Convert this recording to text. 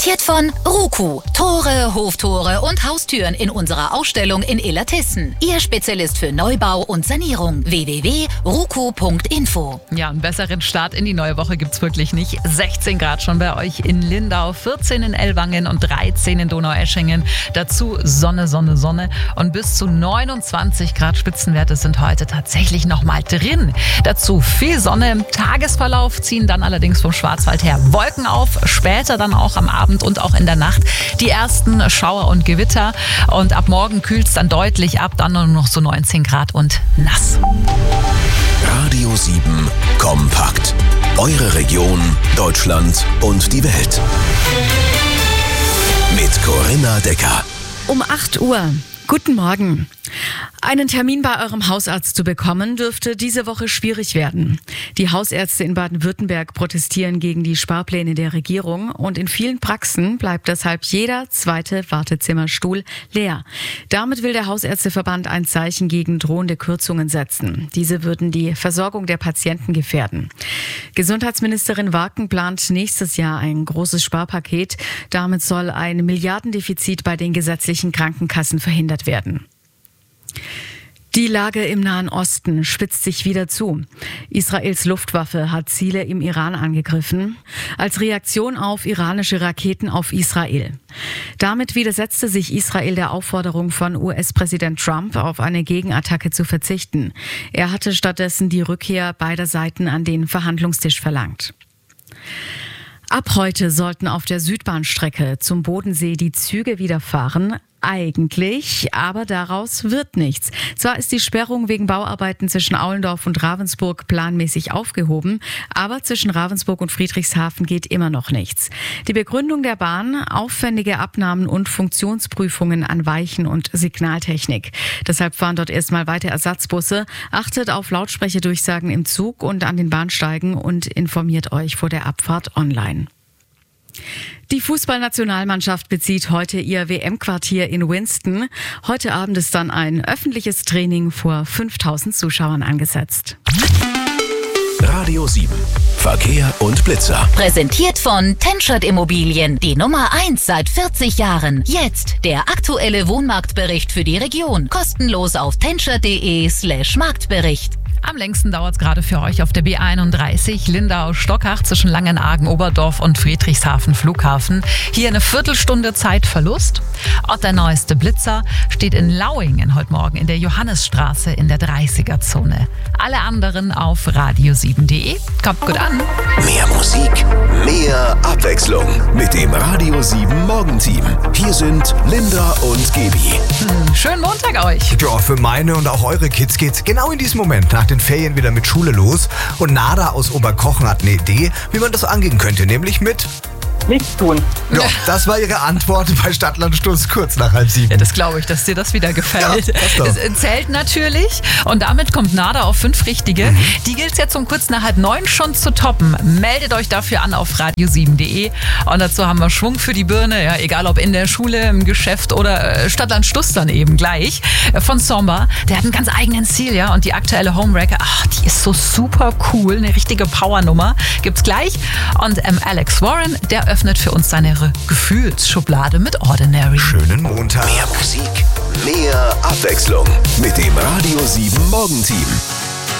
Präsentiert von Roku. Tore, Hoftore und Haustüren in unserer Ausstellung in Illertissen. Ihr Spezialist für Neubau und Sanierung. www.roku.info. Ja, einen besseren Start in die neue Woche gibt's wirklich nicht. 16 Grad schon bei euch in Lindau, 14 in Ellwangen und 13 in Donaueschingen. Dazu Sonne, Sonne, Sonne und bis zu 29 Grad Spitzenwerte sind heute tatsächlich nochmal drin. Dazu viel Sonne im Tagesverlauf, ziehen dann allerdings vom Schwarzwald her Wolken auf. Später dann auch am Abend und auch in der Nacht die ersten Schauer und Gewitter. Und ab morgen kühlt's dann deutlich ab, dann nur noch so 19 Grad und nass. Radio 7 kompakt. Eure Region, Deutschland und die Welt. Mit Corinna Decker. Um 8 Uhr. Guten Morgen. Einen Termin bei eurem Hausarzt zu bekommen, dürfte diese Woche schwierig werden. Die Hausärzte in Baden-Württemberg protestieren gegen die Sparpläne der Regierung und in vielen Praxen bleibt deshalb jeder zweite Wartezimmerstuhl leer. Damit will der Hausärzteverband ein Zeichen gegen drohende Kürzungen setzen. Diese würden die Versorgung der Patienten gefährden. Gesundheitsministerin Warken plant nächstes Jahr ein großes Sparpaket. Damit soll ein Milliardendefizit bei den gesetzlichen Krankenkassen verhindert werden. Die Lage im Nahen Osten spitzt sich wieder zu. Israels Luftwaffe hat Ziele im Iran angegriffen, als Reaktion auf iranische Raketen auf Israel. Damit widersetzte sich Israel der Aufforderung von US-Präsident Trump, auf eine Gegenattacke zu verzichten. Er hatte stattdessen die Rückkehr beider Seiten an den Verhandlungstisch verlangt. Ab heute sollten auf der Südbahnstrecke zum Bodensee die Züge wieder fahren. Eigentlich, aber daraus wird nichts. Zwar ist die Sperrung wegen Bauarbeiten zwischen Aulendorf und Ravensburg planmäßig aufgehoben, aber zwischen Ravensburg und Friedrichshafen geht immer noch nichts. Die Begründung der Bahn: aufwendige Abnahmen und Funktionsprüfungen an Weichen und Signaltechnik. Deshalb fahren dort erstmal weiter Ersatzbusse. Achtet auf Lautsprecherdurchsagen im Zug und an den Bahnsteigen und informiert euch vor der Abfahrt online. Die Fußballnationalmannschaft bezieht heute ihr WM-Quartier in Winston. Heute Abend ist dann ein öffentliches Training vor 5000 Zuschauern angesetzt. Radio 7. Verkehr und Blitzer. Präsentiert von Tenschert Immobilien, die Nummer 1 seit 40 Jahren. Jetzt der aktuelle Wohnmarktbericht für die Region. Kostenlos auf tenschert.de/Marktbericht. Am längsten dauert es gerade für euch auf der B31 Lindau-Stockach zwischen Langenargen, Oberdorf und Friedrichshafen Flughafen. Hier eine Viertelstunde Zeitverlust. Und der neueste Blitzer steht in Lauingen heute Morgen in der Johannesstraße in der 30er-Zone. Alle anderen auf radio7.de. Kommt gut an. Mehr Musik, mehr Abwechslung mit dem Radio 7 Morgenteam. Hier sind Linda und Gaby. Schönen Montag euch. Ja, für meine und auch eure Kids geht's genau in diesem Moment nach den Ferien wieder mit Schule los. Und Nada aus Oberkochen hat eine Idee, wie man das angehen könnte, nämlich mit nichts tun. Ja, das war ihre Antwort bei Stadtland Stuss kurz nach 6:30. Ja, das glaube ich, dass dir das wieder gefällt. Ja, das zählt natürlich. Und damit kommt Nada auf 5 Richtige. Die gilt es jetzt um kurz nach 8:30 schon zu toppen. Meldet euch dafür an auf radio7.de. Und dazu haben wir Schwung für die Birne. Ja, egal ob in der Schule, im Geschäft oder Stadtland Stuss dann eben gleich. Von Somba. Der hat einen ganz eigenen Stil, ja. Und die aktuelle Homewrecker, die ist so super cool. Eine richtige Powernummer. Gibt's gleich. Und Alex Warren, der öffnet für uns seine Gefühlsschublade mit Ordinary. Schönen Montag. Mehr Musik, mehr Abwechslung mit dem Radio 7 Morgenteam.